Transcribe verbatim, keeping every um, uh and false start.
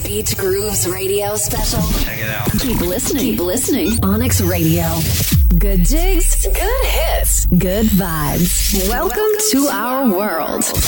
Beach Grooves radio special. Check it out. Keep listening. Keep listening. Onyx Radio. Good jigs, good hits, good vibes. Welcome, Welcome to our world.